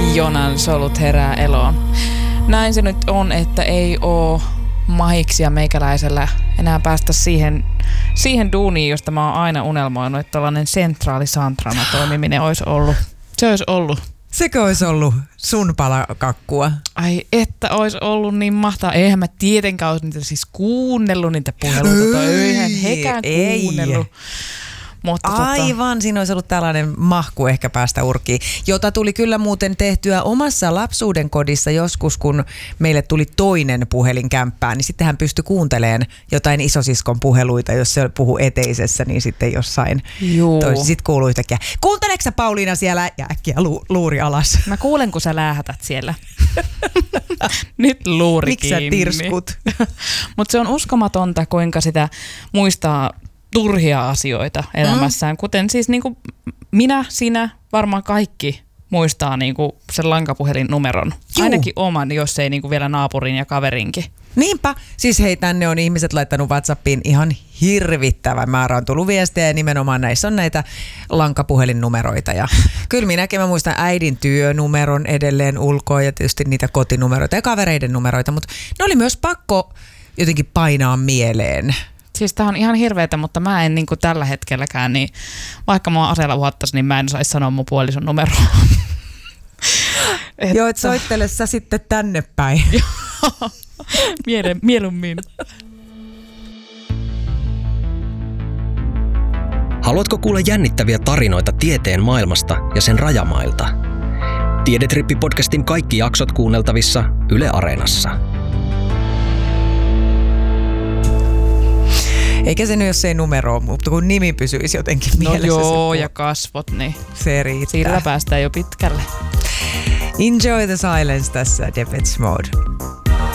Jonan solut herää eloon. Näin se nyt on, että ei oo mahiksia meikäläisellä enää päästä siihen duuniin, josta mä oon aina unelmoinut, että tällainen sentraalisantrana toimiminen olisi ollut. Se olisi ollut. Sekö olisi ollut sun palakakkua? Ai, että olisi ollut niin mahtavaa. Eihän mä tietenkään olisi niitä siis kuunnellut niitä puheluita. Eihän hekään kuunnellut. Mutta aivan, siinä olisi ollut tällainen mahku ehkä päästä urkiin, jota tuli kyllä muuten tehtyä omassa lapsuuden kodissa joskus, kun meille tuli toinen puhelin kämppään, niin sitten hän pystyi kuuntelemaan jotain isosiskon puheluita, jos se puhui eteisessä, niin sitten jossain sitten kuului yhtäkkiä. Kuunteleksä sä Pauliina siellä? Ja äkkiä luuri alas. Mä kuulen, kun sä läähätät siellä. Nyt luuri Miksi sä tirskut? Mutta se on uskomatonta, kuinka sitä muistaa turhia asioita elämässään, kuten siis niinku minä, sinä, varmaan kaikki muistaa niinku sen lankapuhelinnumeron. Ainakin oman, jos ei niinku vielä naapurin ja kaverinkin. Niinpä. Siis hei, tänne on ihmiset laittanut WhatsAppiin ihan hirvittävän määrä on tullut viestejä ja nimenomaan näissä on näitä lankapuhelinnumeroita. Ja kyllä minäkin mä muistan äidin työnumeron edelleen ulkoa ja tietysti niitä kotinumeroita ja kavereiden numeroita, mutta ne oli myös pakko jotenkin painaa mieleen. Siis tää on ihan hirveetä, mutta mä en niinku tällä hetkelläkään, niin vaikka mua aseella uhattaisi, niin mä en saisi sanoa mun puolison numeroa. Joo, et soittele sä sitten tänne päin. Mieluummin. Haluatko kuulla jännittäviä tarinoita tieteen maailmasta ja sen rajamailta? Tiedetrippi-podcastin kaikki jaksot kuunneltavissa Yle Areenassa. Eikä se nyt, jos ei numeroa, mutta kun nimi pysyisi jotenkin mielessä. No joo, ja kasvot, niin se riittää. Sillä päästään jo pitkälle. Enjoy the silence tässä Depeche Mode.